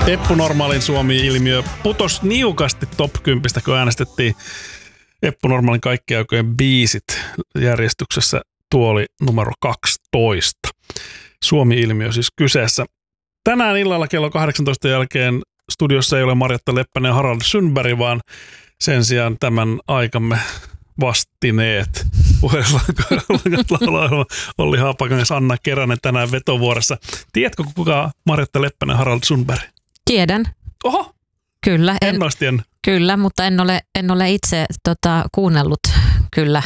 Eppu Normaalin Suomi-ilmiö putos niukasti top 10, kun äänestettiin Eppu Normaalin kaikkien aikojen biisit järjestyksessä tuoli numero 12. Suomi-ilmiö siis kyseessä. Tänään illalla kello 18 jälkeen studiossa ei ole Marjatta Leppänen ja Harald Sundberg, vaan sen sijaan tämän aikamme vastineet. Puheenjohtaja Olli Haapakangas, Anna Keränen tänään vetovuorossa. Tiedätkö, kuka Marjatta Leppänen ja Harald Sundberg? Tiedän. Oho! Kyllä. Kyllä, mutta en ole itse kuunnellut kyllä.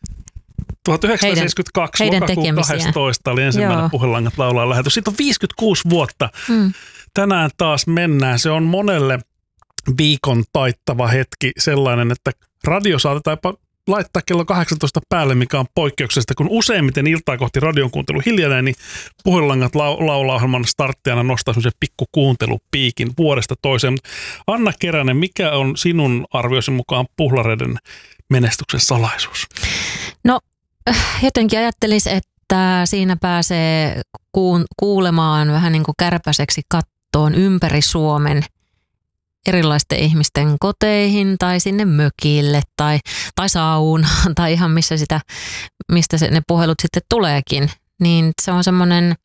1972 lokakuun 12 oli ensimmäinen Puhelangat laulaa lähetys. Siitä on 56 vuotta. Tänään taas mennään. Se on monelle viikon taittava hetki sellainen, että radio saatetaan laittaa kello 18 päälle, mikä on poikkeuksesta. Kun useimmiten iltaa kohti radion kuuntelu hiljenee, niin Puhelangat laulaa-ohjelman starttiana nostaa semmoisen pikkukuuntelupiikin vuodesta toiseen. Anna Keränen, mikä on sinun arvioisi mukaan Puhlareiden menestyksen salaisuus? No, jotenkin ajattelisin, että siinä pääsee kuulemaan vähän niin kuin kärpäseksi kattoon ympäri Suomen erilaisten ihmisten koteihin tai sinne mökille tai saunaan tai ihan mistä ne puhelut sitten tuleekin. Niin se on semmoinen,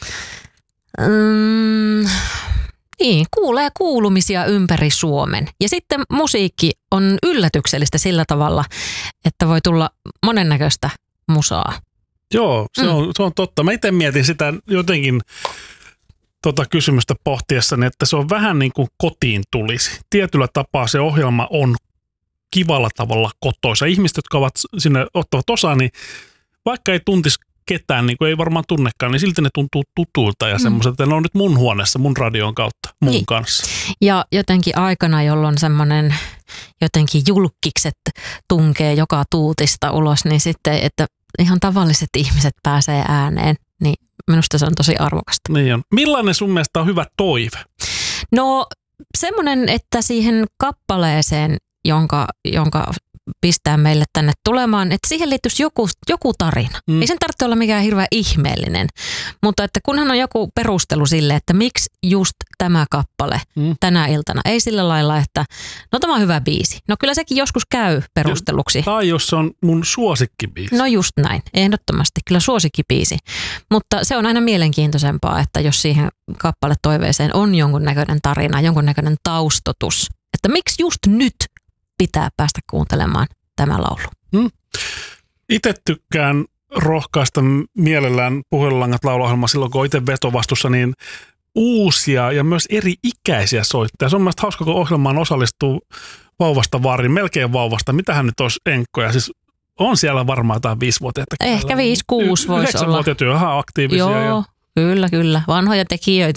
kuulee kuulumisia ympäri Suomen. Ja sitten musiikki on yllätyksellistä sillä tavalla, että voi tulla monennäköistä musaa. Joo, se on totta. Mä itse mietin sitä jotenkin kysymystä pohtiessani, että se on vähän niin kuin kotiin tulisi. Tietyllä tapaa se ohjelma on kivalla tavalla kotoisa. Ihmiset, jotka ovat sinne ottavat osaa, niin vaikka ei tuntisi ketään, niin kuin ei varmaan tunnekaan, niin silti ne tuntuu tutuilta ja semmoiset, että ne on nyt mun huoneessa, mun radion kautta, mun kanssa. Ja jotenkin aikana, jolloin semmoinen jotenkin julkkikset tunkee joka tuutista ulos, niin sitten, että ihan tavalliset ihmiset pääsee ääneen, niin minusta se on tosi arvokasta. Niin on. Millainen sun mielestä on hyvä toive? No semmoinen, että siihen kappaleeseen, jonka pistää meille tänne tulemaan, että siihen liittyisi joku tarina. Ei sen tarvitse olla mikään hirveän ihmeellinen, mutta että kunhan on joku perustelu sille, että miksi just tämä kappale tänä iltana. Ei sillä lailla, että no tämä on hyvä biisi. No kyllä sekin joskus käy perusteluksi. Tai jos se on mun suosikkibiisi. No just näin, ehdottomasti. Kyllä suosikkibiisi. Mutta se on aina mielenkiintoisempaa, että jos siihen kappaletoiveeseen on jonkunnäköinen tarina, jonkunnäköinen taustotus. Että miksi just nyt pitää päästä kuuntelemaan tämä laulu. Itse tykkään rohkaista mielellään Puhelangat lauluohjelmaa silloin, kun on itse vetovastuussa, niin uusia ja myös eri ikäisiä soittajia. Se on mielestäni hauska, kun ohjelmaan osallistuu vauvasta vaariin, melkein vauvasta. Mitähän nyt olisi enkkoja? Siis on siellä varmaan jotain 5-vuotiaita. Ehkä 5-6 voisi olla. 9-vuotiaat on ihan aktiivisia. Joo, kyllä. Vanhoja tekijöitä.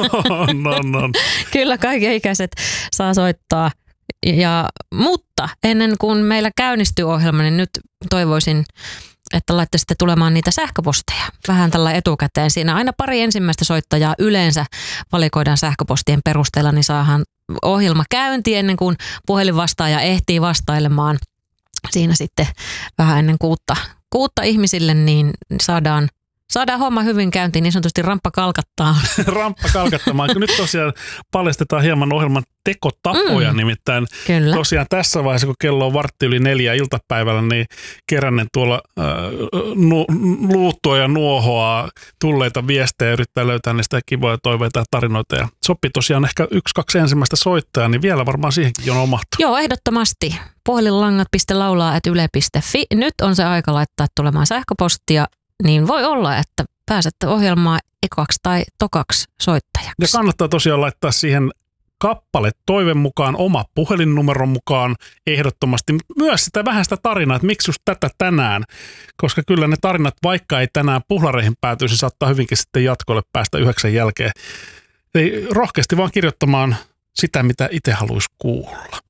On. Kyllä kaiken ikäiset saa soittaa. Mutta ennen kuin meillä käynnistyy ohjelma, niin nyt toivoisin, että laittaisitte tulemaan niitä sähköposteja vähän tällä etukäteen. Siinä aina pari ensimmäistä soittajaa yleensä valikoidaan sähköpostien perusteella, niin saadaan ohjelma käyntiin ennen kuin puhelinvastaaja ehtii vastailemaan. Siinä sitten vähän ennen kuutta ihmisille, niin saadaan homma hyvin käyntiin, niin sanotusti ramppa kalkattaa. Ramppa kalkattamaan. Nyt tosiaan paljastetaan hieman ohjelman tekotapoja, nimittäin kyllä. Tosiaan tässä vaiheessa, kun kello on 4:15 iltapäivällä, niin Keränen tuolla luuttua ja nuohoaa tulleita viestejä, yrittää löytää niistä kivoja toiveita ja tarinoita. Ja sopii tosiaan ehkä 1-2 ensimmäistä soittajaa, niin vielä varmaan siihenkin jono mahtuu. Joo, ehdottomasti. Puhelinlangat.laulaa@yle.fi. Nyt on se aika laittaa tulemaan sähköpostia. Niin voi olla, että pääsette ohjelmaan ekaksi tai tokaksi soittajaksi. Ja kannattaa tosiaan laittaa siihen kappale toiveen mukaan, oma puhelinnumeron mukaan ehdottomasti. Myös vähän sitä tarinaa, että miksi just tätä tänään. Koska kyllä ne tarinat, vaikka ei tänään Puhlareihin päätyisi, saattaa hyvinkin sitten jatkolle päästä 9 jälkeen. Eli rohkeasti vaan kirjoittamaan sitä, mitä itse haluaisi kuulla.